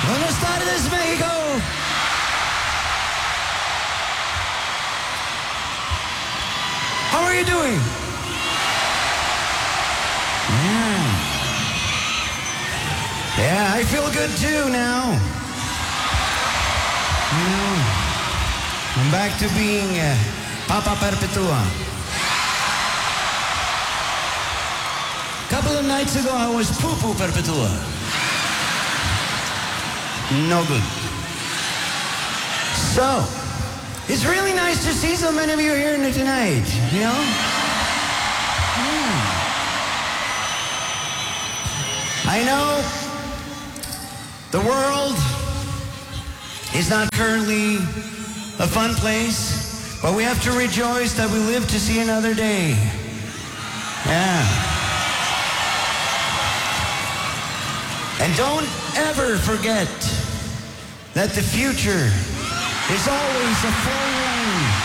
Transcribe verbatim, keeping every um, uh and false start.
Buenas tardes, Mexico. How are you doing? Yeah. Yeah, I feel good too now. Yeah. I'm back to being uh, Papa Perpetua. A couple of nights ago, I was Poo Poo Perpetua. No good. So, it's really nice to see so many of you here tonight, you know? Yeah. I know the world is not currently a fun place, but we have to rejoice that we live to see another day. Yeah. And don't ever forget that the future is always a four lane